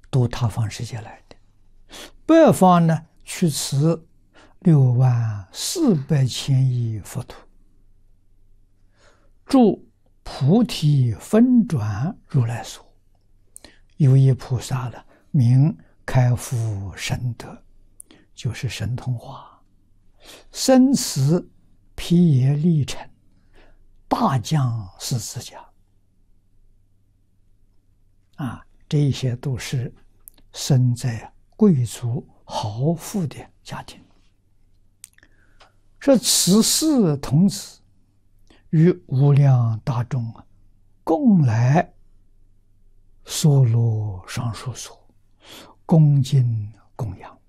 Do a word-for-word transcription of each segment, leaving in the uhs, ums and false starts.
都他方世界来的。北方呢，去此六万四百千亿佛土，住菩提分转如来所。有一菩萨了，名开敷神德，就是神通化，生慈毗耶利城，大将士之家。啊，这一些都是生在贵族豪富的家庭。说此四童子与无量大众啊，共来娑罗双树所，恭敬供养。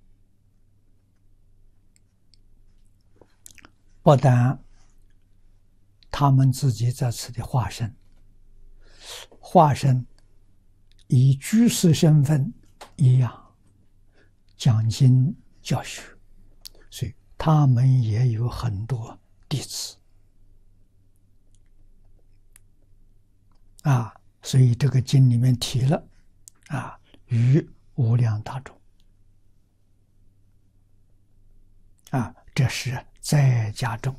不但他们自己在此的化身，化身以居士身份一样讲经教学，所以他们也有很多弟子啊。所以这个经里面提了啊，于无量大众啊，这是在家众。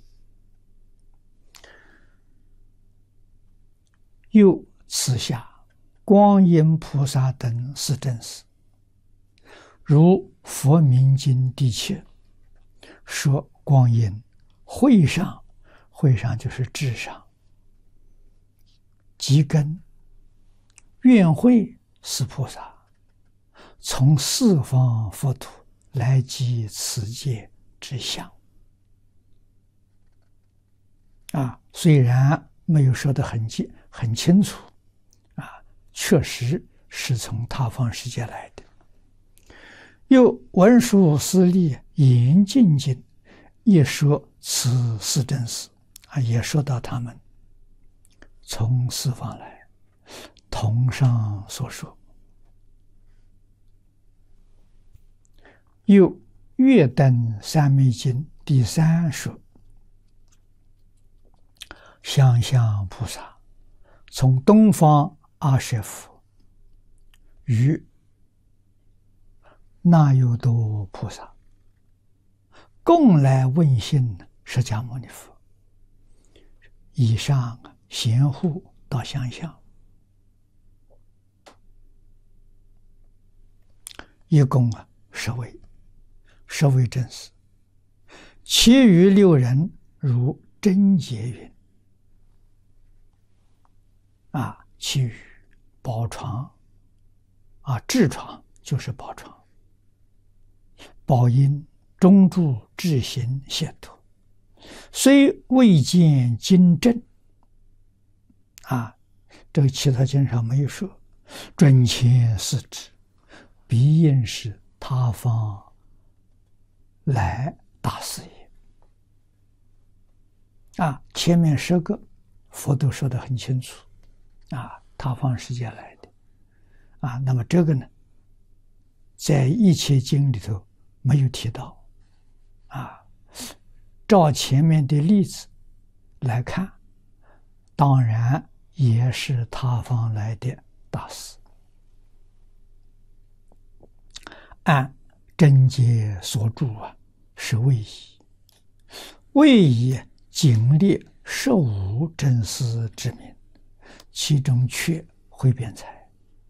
又此下观音菩萨等四正士，如佛明经第七说，观音会上，会上就是智上，即根愿会是菩萨，从四方佛土来集此界之相。啊，虽然没有说得很清很清楚，啊，确实是从他方世界来的。又文殊师利严净经也说此四正士啊，也说到他们从四方来。同上所说，又月灯三昧经第三说，香香菩萨从东方阿舍夫与那由多菩萨共来问信释迦牟尼佛，以上贤护到相向，一共啊十位，十位正士，其余六人如真解云啊，其余宝床啊，智床就是宝床，宝音中住智行解脱，虽未见经证啊，这个其他经上没有说，准前四指。必应是他方来大事业啊！前面十个佛都说得很清楚啊，他方世界来的啊。那么这个呢，在一切经里头没有提到啊。照前面的例子来看，当然也是他方来的大事。按真解所著啊，是位移，位移仅列十五真实之名，其中缺慧辩才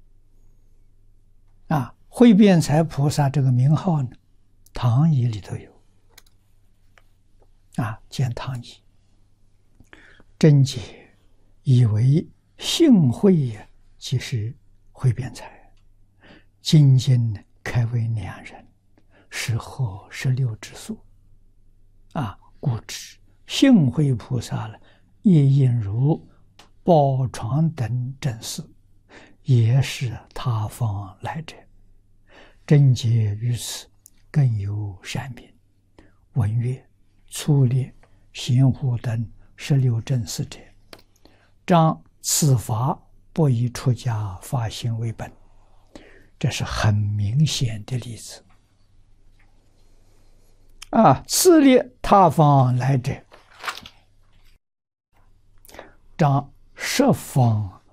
啊。慧辩才菩萨这个名号呢，唐仪里头有啊，见唐仪。真解以为性慧也，即是慧辩才，今经呢开为两人，是后十六之数啊，故知性慧菩萨了，也应如宝床等正士，也是他方来者。真解于此更有善名，文乐、粗劣、贤护等十六正士者，彰此法不以出家发心为本。这是很明显的例子啊！次列他方来者，彰十方